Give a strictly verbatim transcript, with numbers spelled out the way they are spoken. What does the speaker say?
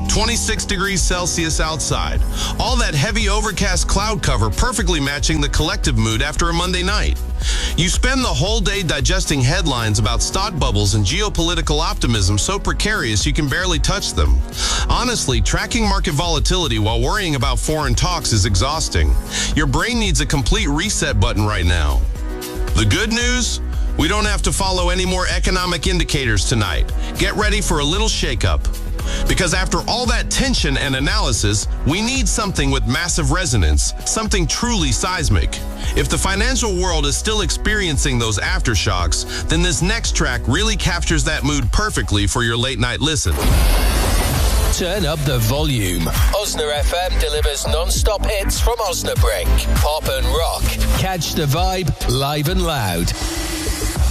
twenty-six degrees Celsius outside. All that heavy overcast cloud cover perfectly matching the collective mood after a Monday night. You spend the whole day digesting headlines about stock bubbles and geopolitical optimism so precarious you can barely touch them. Honestly, tracking market volatility while worrying about foreign talks is exhausting. Your brain needs a complete reset button right now. The good news? We don't have to follow any more economic indicators tonight. Get ready for a little shakeup. Because after all that tension and analysis, we need something with massive resonance, something truly seismic. If the financial world is still experiencing those aftershocks, then this next track really captures that mood perfectly for your late night listen. Turn up the volume. Osna F M delivers non-stop hits from Osnabrück. Pop and rock. Catch the vibe live and loud.